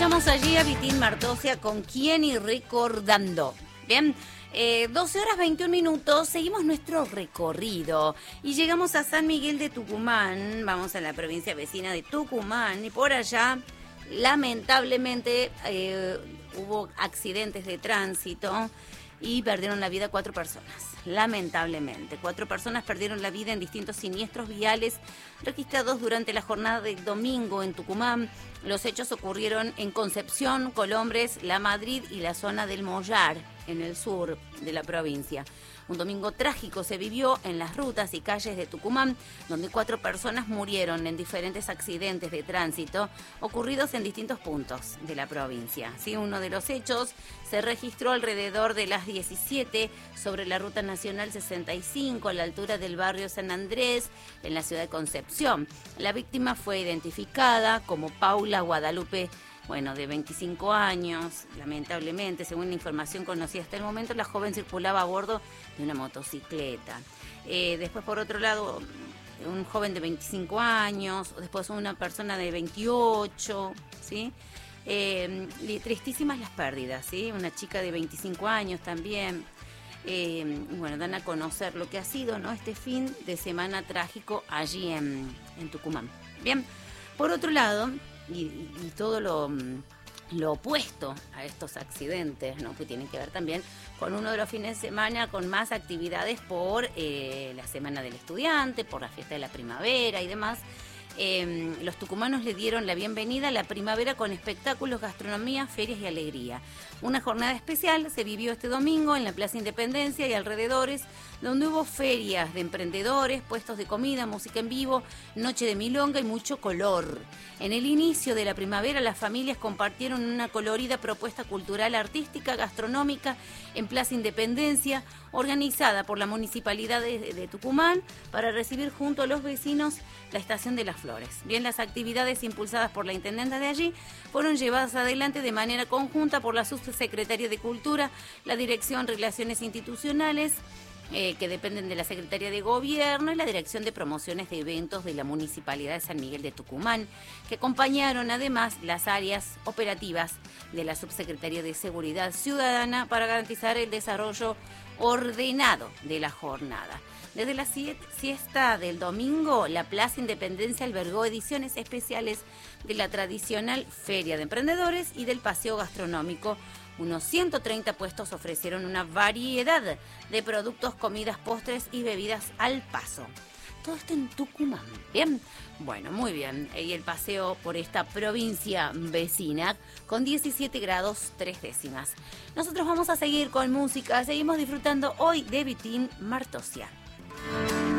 Escuchamos allí a Vitín Martosia con Quién y Recordando. Bien, 12 horas 21 minutos, seguimos nuestro recorrido y llegamos a San Miguel de Tucumán, vamos a la provincia vecina de Tucumán y por allá lamentablemente hubo accidentes de tránsito y perdieron la vida 4 personas. Lamentablemente, 4 personas perdieron la vida en distintos siniestros viales registrados durante la jornada del domingo en Tucumán. Los hechos ocurrieron en Concepción, Colombres, La Madrid y la zona del Mollar, en el sur de la provincia. Un domingo trágico se vivió en las rutas y calles de Tucumán, donde 4 personas murieron en diferentes accidentes de tránsito ocurridos en distintos puntos de la provincia. Sí, uno de los hechos se registró alrededor de las 17 sobre la Ruta Nacional 65 a la altura del barrio San Andrés, en la ciudad de Concepción. La víctima fue identificada como Paula Guadalupe, de 25 años. Lamentablemente, según la información conocida hasta el momento, la joven circulaba a bordo de una motocicleta. Después, por otro lado, un joven de 25 años, después una persona de 28, ¿sí? Tristísimas las pérdidas, ¿sí? Una chica de 25 años también. Dan a conocer lo que ha sido, ¿no?, este fin de semana trágico allí en Tucumán. Bien, por otro lado, y todo lo opuesto a estos accidentes, ¿no?, que tienen que ver también con uno de los fines de semana con más actividades por la Semana del Estudiante, por la fiesta de la primavera y demás. Los tucumanos le dieron la bienvenida a la primavera con espectáculos, gastronomía, ferias y alegría. Una jornada especial se vivió este domingo en la Plaza Independencia y alrededores, donde hubo ferias de emprendedores, puestos de comida, música en vivo, noche de milonga y mucho color. En el inicio de la primavera, las familias compartieron una colorida propuesta cultural, artística, gastronómica en Plaza Independencia, organizada por la Municipalidad de Tucumán para recibir junto a los vecinos la Estación de las Flores. Bien, las actividades impulsadas por la intendenta de allí fueron llevadas adelante de manera conjunta por la Subsecretaría de Cultura, la Dirección de Relaciones Institucionales, que dependen de la Secretaría de Gobierno, y la Dirección de Promociones de Eventos de la Municipalidad de San Miguel de Tucumán, que acompañaron además las áreas operativas de la Subsecretaría de Seguridad Ciudadana para garantizar el desarrollo ordenado de la jornada. Desde la siesta del domingo, la Plaza Independencia albergó ediciones especiales de la tradicional Feria de Emprendedores y del Paseo Gastronómico. Unos 130 puestos ofrecieron una variedad de productos, comidas, postres y bebidas al paso. Todo esto en Tucumán. Bien, muy bien. Y el paseo por esta provincia vecina con 17 grados 3 décimas. Nosotros vamos a seguir con música. Seguimos disfrutando hoy de Vitín Martosia.